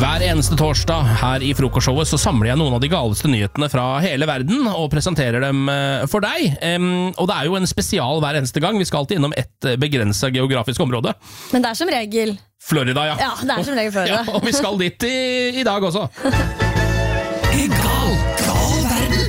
Hver eneste torsdag her i frokostshowet så samler jeg noen av de galeste nyhetene fra hele verden og presenterer dem for deg. Og det er jo en spesial hver eneste gang. Vi skal alltid innom et begrenset geografisk område. Men det er som regel Florida, ja. Ja, det er som regel Florida. Ja, og vi skal dit i dag også. Gal verden.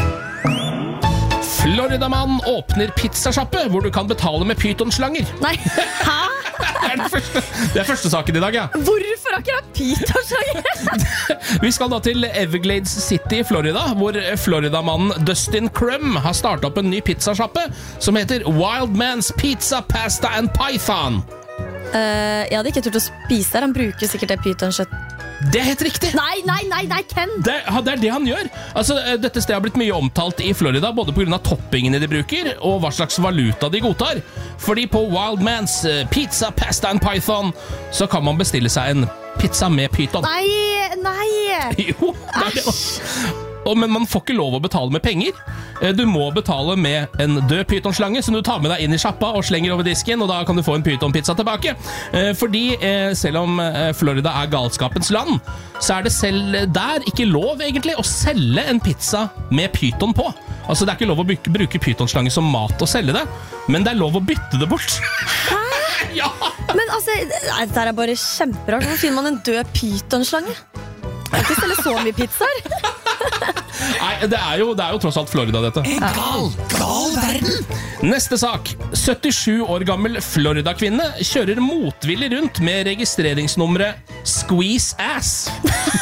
Floridamann åpner pizzasjappe hvor du kan betale med pythonslanger. Nei, hæ? Det er første saken i dag, ja. Hvorfor akkurat pythonslanger? Vi skal da til Everglades City i Florida, hvor Floridamannen Dustin Crum har startet opp en ny pizzasjappe som heter Wild Man's Pizza, Pasta and Python. Jeg hadde ikke turt å spise der. Han bruker sikkert det pythonskjøtt. Det er helt riktig. Nei, Ken. Det er det han gjør. Altså, dette stedet har blitt mye omtalt i Florida, både på grunn av toppingene de bruker, og hva slags valuta de godtar. Fordi på Wild Man's Pizza, Pasta and Python så kan man bestille seg en pizza med python. Nei. Jo, det er det. Men man får ikke lov å betale med penger. Du må betale med en død pythonslange som du tar med deg inn i sjappa og slenger over disken, og da kan du få en pythonpizza tilbake. Fordi selv om Florida er galskapens land, så er det selv der ikke lov egentlig å selge en pizza med python på. Altså det er ikke lov å bruke pythonslange som mat og selge det, men det er lov å bytte det bort. Hæ? Ja! Men altså, dette er bare kjemperart. Hvor finner man en død pythonslange? Jeg kan ikke selge så mye pizzaer. Nei, det er jo tross alt Florida, dette. Gal verden. Neste sak. 77 år gammel Florida-kvinne kjører motvillig rundt med registreringsnummeret Squeeze Ass.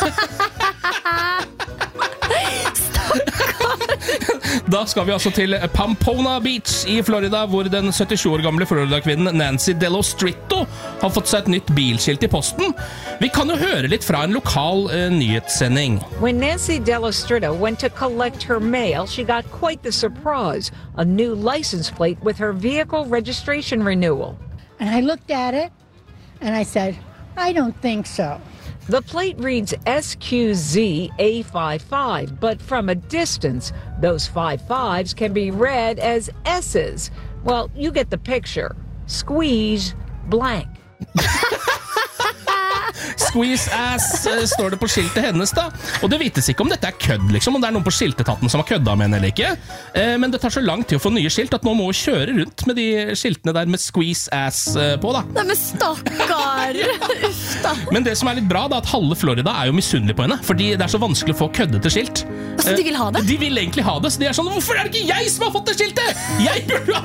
Da skal vi altså til Pampona Beach i Florida, hvor den 77 år gamle Florida-kvinnen Nancy Dello Stritto har fått seg et nytt bilskilt i posten. Vi kan jo høre litt fra en lokal nyhetssending. When Nancy Dello Stritto went to collect her mail, she got quite the surprise, a new license plate with her vehicle registration renewal. And I looked at it, and I said, I don't think so. The plate reads SQZ-A55, but from a distance, those 55s can be read as S's. Well, you get the picture. Squeeze blank. Squeeze ass står det på skiltet hennes da. Og det vites ikke om dette er kødd liksom, om det er noen på skiltetaten som har kødda med henne eller ikke. Men det tar så lang tid å få nye skilt at nå må hun kjøre rundt med de skiltene der med squeeze ass på da. Nei, men stakkar. Uff da. Men det som er litt bra da, at halve Florida er jo misunnelig på henne, fordi det er så vanskelig å få køddete skilt. Altså, de vil ha det? De vil egentlig ha det, så de er sånn, hvorfor er det ikke jeg som har fått det skiltet? Jeg burde ha